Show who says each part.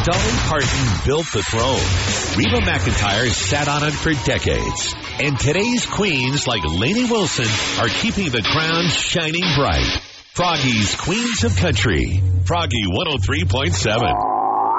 Speaker 1: Dolly Parton built the throne. Reba McEntire sat on it for decades. And today's queens like Lainey Wilson are keeping the crown shining bright. Froggy's Queens of Country. Froggy 103.7.